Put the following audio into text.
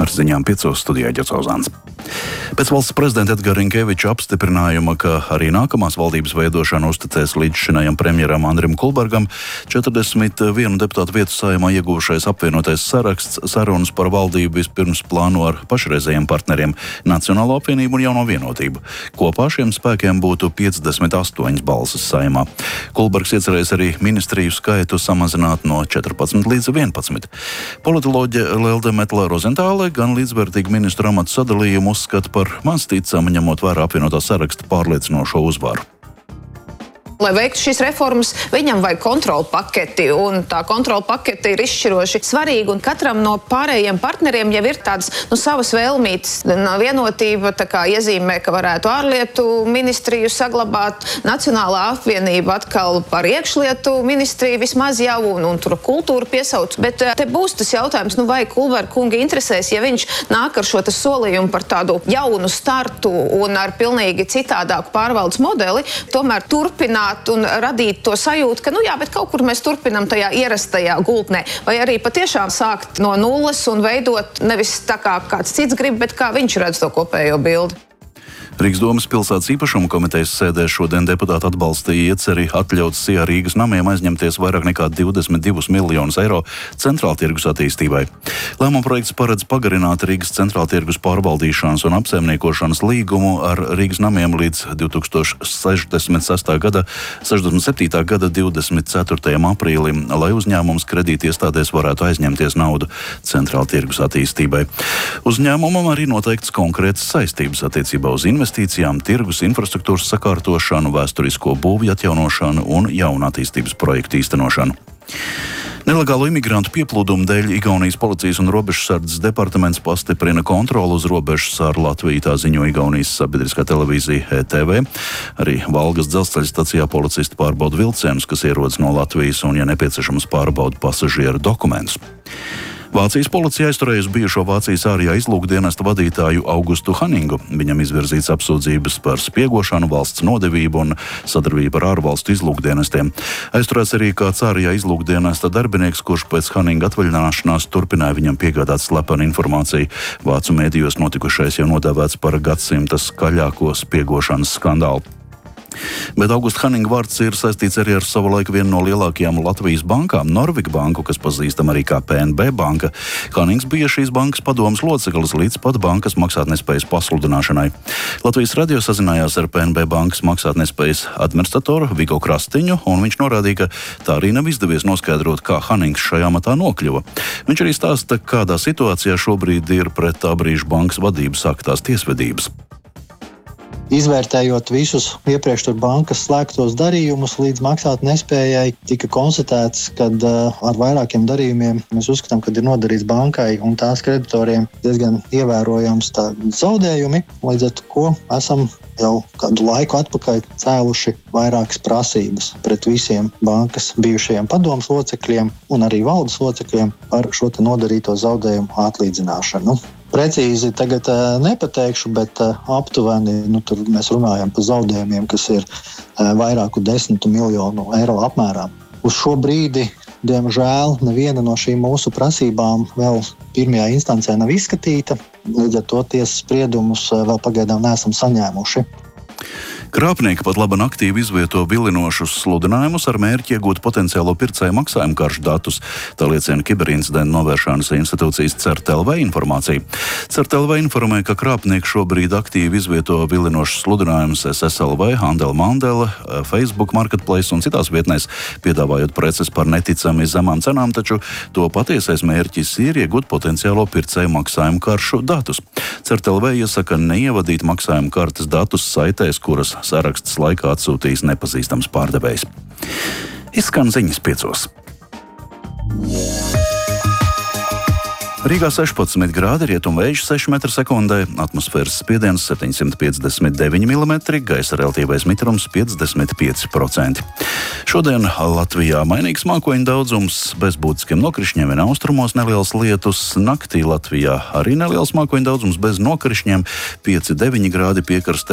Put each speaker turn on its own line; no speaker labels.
Ar ziņām 5 studijā Ģecozāns. Pēc valsts prezidenta Edgara Rinkeviča apstiprinājuma, ka arī nākamās valdības veidošanu uzticēs līdzšinējam premjeram Andrim Kulbergam, 41 deputātu vietu Saeimā ieguvušais apvienotais saraksts sarunas par valdību vispirms plāno ar pašreizējiem partneriem Nacionālo apvienību un Jauno vienotību. Kopā šiem spēkiem būtu 58 balsis Saeimā. Kulbergs iecerējis arī ministriju skaitu samazināt no 14 līdz 11. Politoloģe Lelde Metlē-Rozentāle gan līdzvērtīgu ministru amatu sadalījumu uzskata par maz ticamu, ņemot vērā apvienotā saraksta pārliecinošo uzvaru.
Lai veiktu šīs reformas, viņam vajag kontrolu paketi, un tā kontrolu paketi ir izšķiroši svarīga, un katram no pārējiem partneriem jau ir tādas savas vēlmītes. Vienotība tā kā iezīmē, ka varētu ārlietu ministriju saglabāt, Nacionālā apvienība atkal par iekšlietu ministriju vismaz jau, un tur kultūru piesauc. Bet te būs tas jautājums, vai Kulberga kunga interesēs, ja viņš nāk ar šo solījumu par tādu jaunu startu un ar pilnīgi citādāku pārvaldes modeli, tomēr turpināt un radīt to sajūtu, ka, bet kaut kur mēs turpinam tajā ierastajā gultnē. Vai arī patiešām sākt no nulles un veidot nevis tā kā kāds cits grib, bet kā viņš redz to kopējo bildi.
Rīgas domas pilsētas īpašuma komitejas sēdē šodien deputāti atbalstīja ieceri atļaut SIA Rīgas namiem aizņemties vairāk nekā 22 miljonus eiro centrāltirgus attīstībai. Lēmuma projekts paredz pagarināt Rīgas centrāltirgus pārvaldīšanas un apsaimniekošanas līgumu ar Rīgas namiem līdz 2067. gada 24. aprīlim, lai uzņēmums kredītiestādēs varētu aizņemties naudu centrāltirgus attīstībai. Uzņēmumam arī noteikts konkrētas saistības attiecībā uz investīcijām, tirgus infrastruktūras sakārtošanu, vēsturisko būvju atjaunošanu un jaunu attīstības projektu īstenošanu. Nelegālo imigrantu pieplūdumu dēļ Igaunijas policijas un robežsardzes departaments pastiprina kontroli uz robežas ar Latviju, tā ziņo Igaunijas sabiedriskā televīzija ETV. Arī Valgas dzelzceļa stacijā policisti pārbauda vilcienus, kas ierodas no Latvijas un, ja nepieciešams, pārbauda pasažieru dokumentus. Vācijas policija aizturējusi bijušo Vācijas ārējā izlūkdienesta vadītāju Augustu Haningu. Viņam izvirzīts apsūdzības par spiegošanu, valsts nodevību un sadarbību ar ārvalstu izlūkdienestiem. Aizturēts arī kāds ārējā izlūkdienesta darbinieks, kurš pēc Haninga atvaļināšanās turpināja viņam piegādāt slepenu informāciju. Vācu mēdījos notikušais jau nodēvēts par gadsimta skaļāko spiegošanas skandālu. Bet Augusta Haninga vārds ir saistīts arī ar savulaik vienu no lielākajām Latvijas bankām, Norvik banku, kas pazīstam arī kā PNB banka. Hanings bija šīs bankas padomes loceklis līdz pat bankas maksātnespējas pasludināšanai. Latvijas radio sazinājās ar PNB bankas maksātnespējas administratoru Vigo Krastiņu, un viņš norādīja, ka tā arī nav izdevies noskaidrot, kā Hanings šajā matā nokļuva. Viņš arī stāsta, kādā situācijā šobrīd ir pret tā brīža bankas vadības sāktās tiesvedības.
Izvērtējot visus iepriekš tur bankas slēgtos darījumus līdz maksātnespējai, tika konstatēts, ka ar vairākiem darījumiem mēs uzskatām, ka ir nodarīts bankai un tās kreditoriem diezgan ievērojams zaudējumi. Līdz ar to esam jau kādu laiku atpakaļ cēluši vairākas prasības pret visiem bankas bijušajiem padomes locekļiem un arī valdes locekļiem par šo nodarīto zaudējumu atlīdzināšanu. Precīzi tagad nepateikšu, bet aptuveni tur mēs runājam par zaudējumiem, kas ir vairāku 10 miljonu eiro apmērā. Uz šo brīdi, diemžēl, neviena no šīm mūsu prasībām vēl pirmajā instancē nav izskatīta, līdz ar to tiesas spriedumus vēl pagaidām neesam saņēmuši.
Krāpnieki pat labi aktīvi izvieto vilinošus sludinājumus ar mērķi iegūt potenciālo pircēju maksājumu karšu datus. Tā liecina kiberincidentu novēršanas institūcijas CERT-LV informācija. CERT-LV informē, ka krāpnieki šobrīd aktīvi izvieto vilinošus sludinājumus SSLV, Handel Mandel, Facebook Marketplace un citās vietnēs, piedāvājot preces par neticami zemām cenām, taču to patiesais mērķis ir iegūt potenciālo pircēju maksājumu karšu datus. CERT-LV iesaka neievadīt maksājumu kartes datus saitēs, kuras saraksts laikā atsūtījis nepazīstams pārdevējs. Izskan ziņas 5. Rīgā 16 grādi, rietumvējš 6 m/sekundē, atmosfēras spiediens 759 mm, gaisa relatīvais mitrums 55%. Šodien Latvijā mainīgs mākoņu daudzums, bez būtiskiem nokrišņiem, vien austrumos neliels lietus. Naktī Latvijā arī neliels mākoņu daudzums bez nokrišņiem, 5-9 grādi piekrastē.